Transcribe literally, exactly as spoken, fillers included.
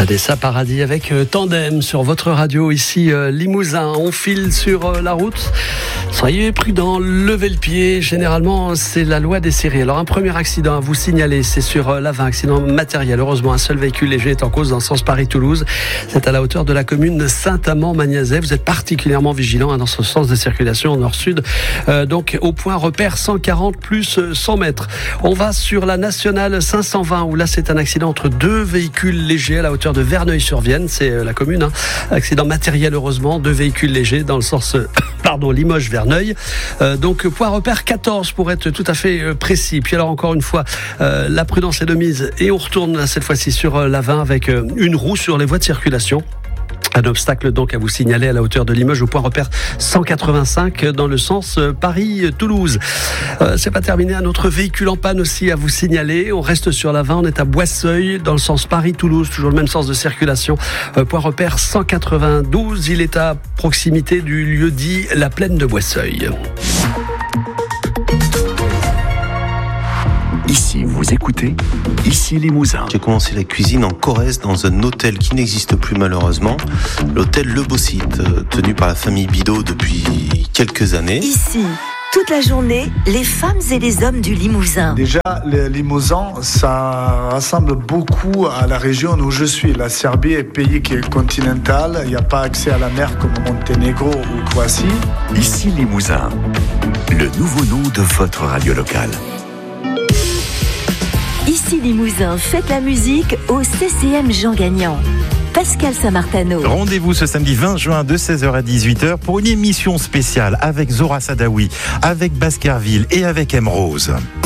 Vanessa Paradis avec Tandem sur votre radio ici Limousin. On file sur la route. Soyez prudents, levez le pied. Généralement, c'est la loi des séries. Alors, un premier accident à vous signaler, c'est sur l'A vingt, accident matériel. Heureusement, un seul véhicule léger est en cause dans le sens Paris-Toulouse. C'est à la hauteur de la commune de Saint-Amand-Magnazet. Vous êtes particulièrement vigilant hein, dans ce sens de circulation nord-sud. Euh, donc, au point repère cent quarante plus cent mètres. On va sur la nationale cinq cent vingt où là, c'est un accident entre deux véhicules légers à la hauteur de Verneuil-sur-Vienne. C'est la commune. Hein. Accident matériel, heureusement. Deux véhicules légers dans le sens... Pardon, Limoges-Verneuil. Euh, donc, point repère quatorze pour être tout à fait euh, précis. Puis alors, encore une fois, euh, la prudence est de mise. Et on retourne cette fois-ci sur euh, l'A vingt avec euh, une roue sur les voies de circulation. Un obstacle donc à vous signaler à la hauteur de Limoges au point repère cent quatre-vingt-cinq dans le sens Paris-Toulouse. Euh, c'est pas terminé, un autre véhicule en panne aussi à vous signaler. On reste sur la vingt, on est à Boisseuil dans le sens Paris-Toulouse, toujours le même sens de circulation. Euh, point repère cent quatre-vingt-douze, il est à proximité du lieu dit la plaine de Boisseuil. Ici, vous écoutez, ici Limousin. J'ai commencé la cuisine en Corrèze dans un hôtel qui n'existe plus malheureusement, l'hôtel Le Beau-Site, tenu par la famille Bidot depuis quelques années. Ici, toute la journée, les femmes et les hommes du Limousin. Déjà, le Limousin, ça ressemble beaucoup à la région où je suis. La Serbie est un pays qui est continental, il n'y a pas accès à la mer comme Monténégro ou Croatie. Ici Limousin, le nouveau nom de votre radio locale. Ici Limousin, faites la musique au C C M Jean Gagnant. Pascal Samartano. Rendez-vous ce samedi vingt juin de seize heures à dix-huit heures pour une émission spéciale avec Zora Sadawi, avec Baskerville et avec M Rose.